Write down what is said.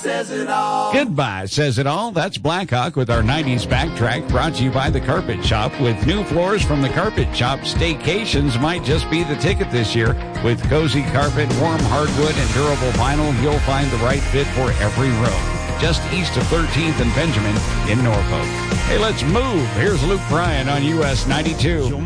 says it all. Goodbye says it all. That's Blackhawk with our 90s backtrack, brought to you by The Carpet Shop. With new floors from The Carpet Shop, staycations might just be the ticket this year. With cozy carpet, warm hardwood, and durable vinyl, you'll find the right fit for every room. Just east of 13th and Benjamin in Norfolk. Hey, let's move. Here's Luke Bryan on US 92.